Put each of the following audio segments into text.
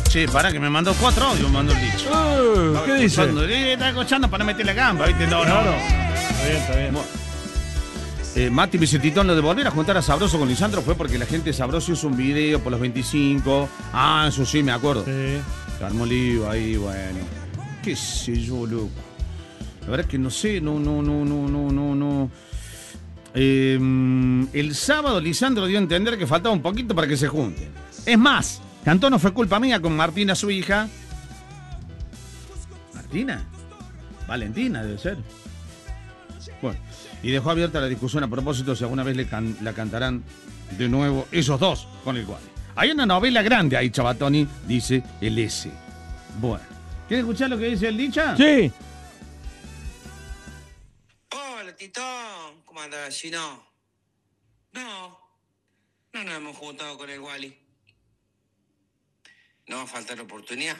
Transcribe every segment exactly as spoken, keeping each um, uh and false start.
Sí, para que me mandó cuatro audios, me mandó el dicho. Uh, ¿Qué dice? Eh, Está escuchando para meter la gamba, ¿viste? No, Claro. no. Está bien, está bien. Bueno. Eh, Mati Vicentitón, lo de volver a juntar a Sabroso con Lisandro fue porque la gente de Sabroso hizo un video por los veinticinco. Ah, eso sí, me acuerdo. Sí. Se armó lío ahí, bueno. Qué sé yo, loco. La verdad es que no sé, no, no, no, no, no, no, no. Eh, el sábado Lisandro dio a entender que faltaba un poquito para que se junten. Es más, cantó No fue culpa mía con Martina, su hija. ¿Martina? Valentina, debe ser. Bueno, y dejó abierta la discusión a propósito si alguna vez le can- la cantarán de nuevo esos dos con el Wally. Hay una novela grande ahí, Chabatoni, dice el S. Bueno, ¿quieren escuchar lo que dice el dicha? Sí. Hola, Titón. ¿Cómo andas, Chino? No, no nos hemos juntado con el Wally. No va a faltar oportunidad.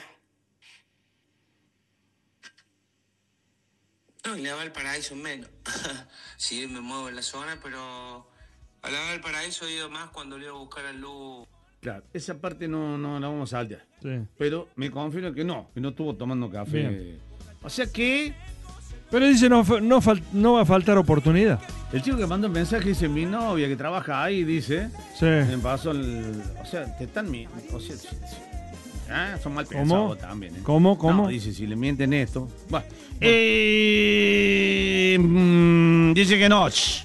No, y la Valparaíso menos. Sí, me muevo en la zona, pero a la Valparaíso he ido más cuando le iba a buscar a Lu. Claro, esa parte no, no la vamos a saltear. Sí. Pero me confirmo que no, que no estuvo tomando café. Bien. O sea que Pero dice no, fa- no, fal- no va a faltar oportunidad. el chico que mandó el mensaje dice, mi novia que trabaja ahí, dice, Sí. me pasó el... O sea, te están... mi- O sea, sí, sí. Ah, son mal ¿Cómo? pensados también. ¿eh? ¿Cómo? ¿Cómo? No, dice, si le mienten esto... Bueno. Eh, mm, dice que no. Shh.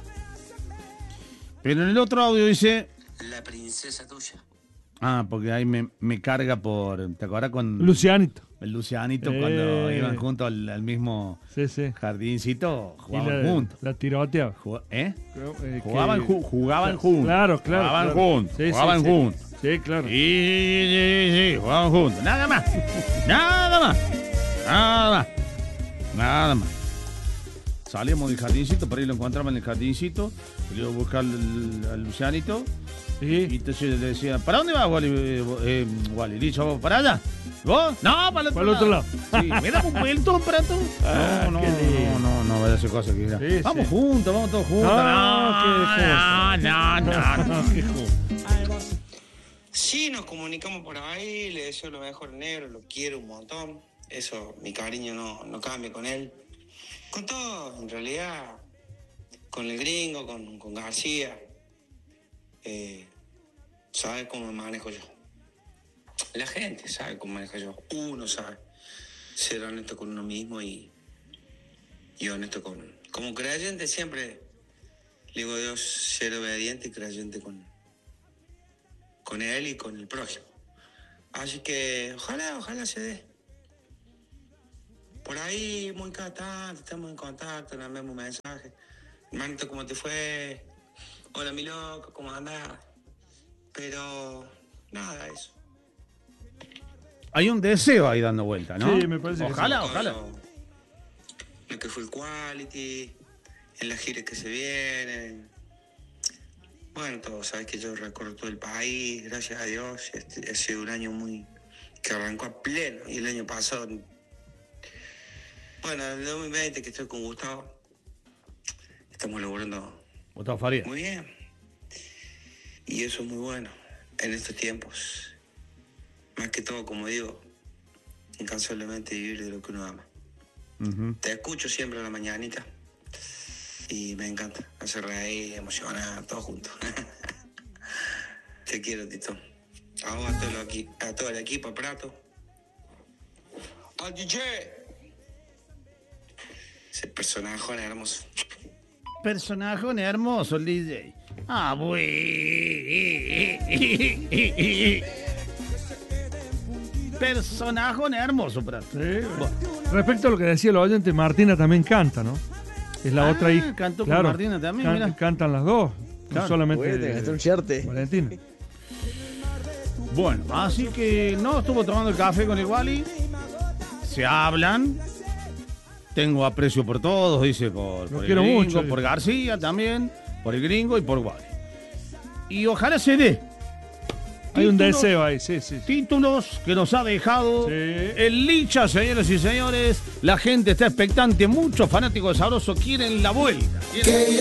Pero en el otro audio dice... La princesa tuya. Ah, porque ahí me, me carga por... ¿Te acuerdas con... Lucianito. El Lucianito Eh. cuando iban juntos al, al mismo Sí, sí. jardincito, Y jugaban la, juntos. la tiroteaba. Jug- ¿Eh? Eh, Jugaban, que- ju- jugaban Claro, juntos. Claro, claro. Jugaban claro. juntos. Sí, sí, jugaban sí. juntos. Sí, claro. Sí, sí, sí, sí, jugaban juntos. Nada más. Nada más. Nada más. Nada más. Salíamos del jardincito, por ahí lo encontramos en el jardincito. Le iba a buscar al, al Lucianito. Y Sí. entonces le decía, ¿para dónde vas, Wally? Eh, eh, Wally, dicho, ¿para allá? ¿Vos? No, para el otro, Para el otro lado. Sí, me da un vuelto para todo. Ah, No, no, qué lindo. no, no, no, vaya a hacer cosas que diga. Sí, Vamos sí. juntos, vamos todos juntos. No, qué no, no, no, no. Qué justo. Sí, nos comunicamos por ahí, le deseo lo mejor al negro, lo quiero un montón. Eso, mi cariño no, no cambia con él. Con todo, en realidad, con el gringo, con, con García. Eh, sabe cómo me manejo yo. La gente sabe cómo manejo yo. Uno sabe ser honesto con uno mismo y, y honesto con... Como creyente siempre le digo a Dios ser obediente y creyente con, con él y con el prójimo. Así que ojalá, ojalá se dé. Por ahí, muy cada tanto, estamos en contacto, nos enviamos mensajes. Hermanito, ¿cómo te fue? Hola, mi loco, ¿cómo andás? Pero nada, eso. Hay un deseo ahí dando vuelta, ¿no? Sí, me parece que Ojalá, Todo ojalá. Lo, lo que fue el quality, en las giras que se vienen. Bueno, todo, sabes que yo recorro todo el país, gracias a Dios. Este, ha sido un año muy... que arrancó a pleno. Y el año pasado... Bueno, el dos mil veinte que estoy con Gustavo, estamos logrando Gustavo Faría. muy bien. Y eso es muy bueno en estos tiempos. Más que todo, como digo, incansablemente vivir de lo que uno ama. Ujú. Te escucho siempre a la mañanita y me encanta hacer reír, emocionar, todo junto. Te quiero, Tito. A vos, a todo, lo aquí, a todo el equipo, a Prato. ¡Al D J! Ese personaje era hermoso. Personaje hermoso, el D J. Ah, güey. Personaje hermoso, Prato. Sí. Respecto a lo que decía el oyente, Martina también canta, ¿no? Es la Ah, otra hija. cantó con Martina también, mira. Cantan las dos. Claro. No solamente Puede gastar un charte. Valentina. Bueno, así que no estuvo tomando el café con el Wally. Se hablan. Tengo aprecio por todos, dice, por, por el quiero gringo, mucho, por dice. García también, por el gringo y por Wally. Y ojalá se dé. Hay un Títulos- deseo ahí, sí, sí. sí. Títulos que nos ha dejado Sí. el Licha, señores y señores. La gente está expectante, muchos fanáticos de Sabroso quieren la vuelta. Quieren-